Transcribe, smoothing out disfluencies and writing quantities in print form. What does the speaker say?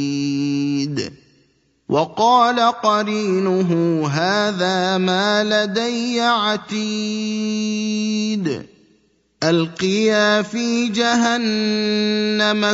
وقال قرينه هذا ما لدي عتيد القيا في جهنم